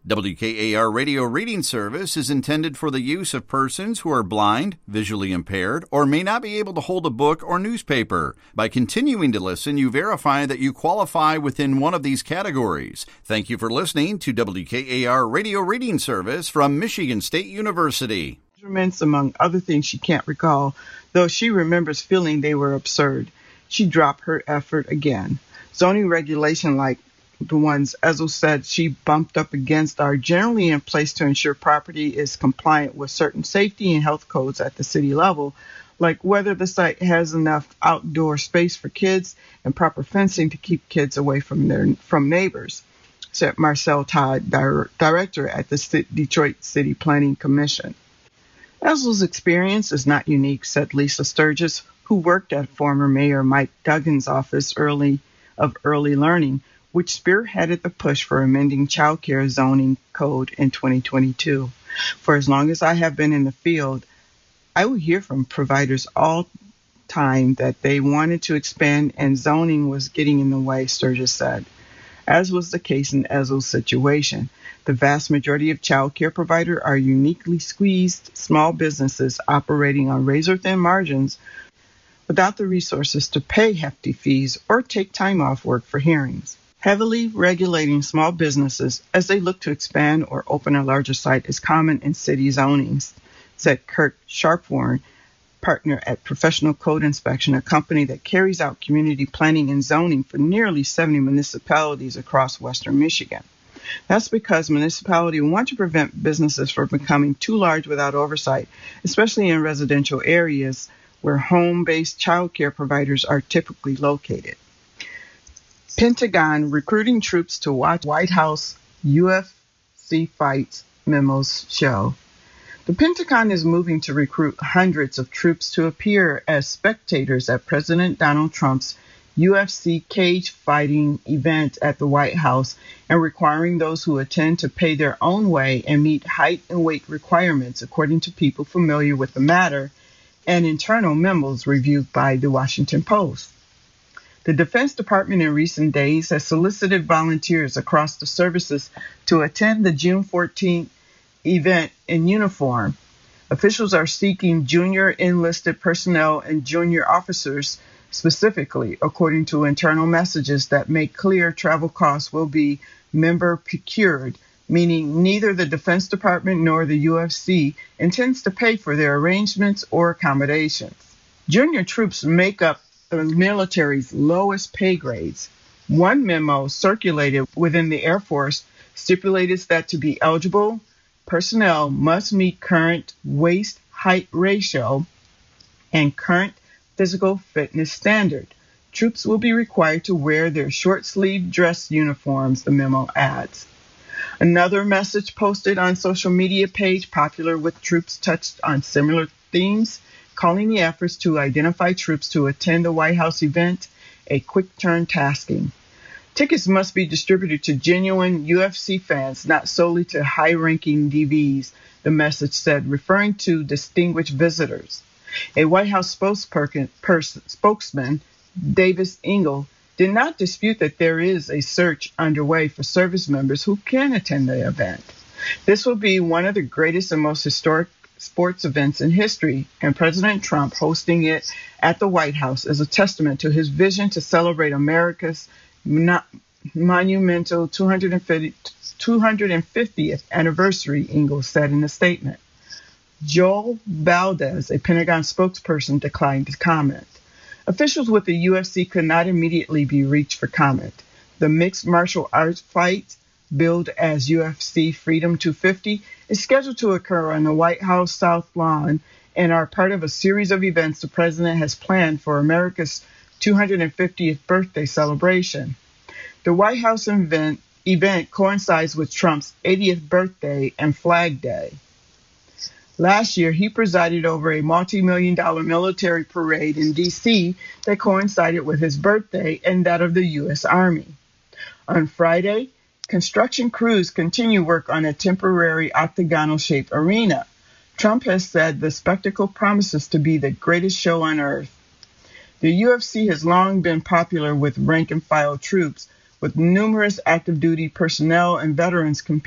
WKAR Radio Reading Service is intended for the use of persons who are blind, visually impaired, or may not be able to hold a book or newspaper. By continuing to listen, you verify that you qualify within one of these categories. Thank you for listening to WKAR Radio Reading Service from Michigan State University. Measurements, among other things she can't recall, though she remembers feeling they were absurd. She dropped her effort again. Zoning regulation like the ones Ezel said she bumped up against are generally in place to ensure property is compliant with certain safety and health codes at the city level, like whether the site has enough outdoor space for kids and proper fencing to keep kids away from neighbors, said Marcel Todd, director at the Detroit City Planning Commission. Ezel's experience is not unique, said Lisa Sturgis, who worked at former Mayor Mike Duggan's office of early learning, which spearheaded the push for amending child care zoning code in 2022. For as long as I have been in the field, I would hear from providers all time that they wanted to expand and zoning was getting in the way, Sturgis said. As was the case in Ezel's situation, the vast majority of child care providers are uniquely squeezed small businesses operating on razor-thin margins without the resources to pay hefty fees or take time off work for hearings. Heavily regulating small businesses as they look to expand or open a larger site is common in city zonings, said Kirk Sharpworn, partner at Professional Code Inspection, a company that carries out community planning and zoning for nearly 70 municipalities across western Michigan. That's because municipalities want to prevent businesses from becoming too large without oversight, especially in residential areas where home-based child care providers are typically located. Pentagon recruiting troops to watch White House UFC fights, memos show. The Pentagon is moving to recruit hundreds of troops to appear as spectators at President Donald Trump's UFC cage fighting event at the White House and requiring those who attend to pay their own way and meet height and weight requirements, according to people familiar with the matter and internal memos reviewed by the Washington Post. The Defense Department in recent days has solicited volunteers across the services to attend the June 14th event in uniform. Officials are seeking junior enlisted personnel and junior officers specifically, according to internal messages that make clear travel costs will be member procured, meaning neither the Defense Department nor the UFC intends to pay for their arrangements or accommodations. Junior troops make up the military's lowest pay grades. One memo circulated within the Air Force stipulated that to be eligible, personnel must meet current waist-height ratio and current physical fitness standard. Troops will be required to wear their short-sleeved dress uniforms, the memo adds. Another message posted on social media page popular with troops touched on similar themes, calling the efforts to identify troops to attend the White House event a quick-turn tasking. Tickets must be distributed to genuine UFC fans, not solely to high-ranking DVs, the message said, referring to distinguished visitors. A White House spokesman, Davis Engel, did not dispute that there is a search underway for service members who can attend the event. This will be one of the greatest and most historic sports events in history, and President Trump hosting it at the White House is a testament to his vision to celebrate America's monumental 250th anniversary, Engel said in a statement. Joel Valdez, a Pentagon spokesperson, declined to comment. Officials with the UFC could not immediately be reached for comment. The mixed martial arts fight, billed as UFC Freedom 250, is scheduled to occur on the White House South Lawn and are part of a series of events the president has planned for America's 250th birthday celebration. The White House event coincides with Trump's 80th birthday and Flag Day. Last year, he presided over a multi-million-dollar military parade in D.C. that coincided with his birthday and that of the U.S. Army. On Friday, construction crews continue work on a temporary octagonal-shaped arena. Trump has said the spectacle promises to be the greatest show on earth. The UFC has long been popular with rank-and-file troops, with numerous active-duty personnel and veterans competing